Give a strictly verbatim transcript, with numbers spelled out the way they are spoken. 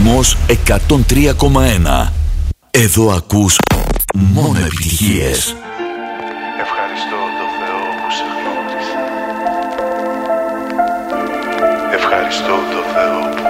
Ρυθμός εκατόν τρία κόμμα ένα. Εδώ ακούς μόνο επιτυχίες. Ευχαριστώ το Θεό που σε γνώρισα. Ευχαριστώ το Θεό που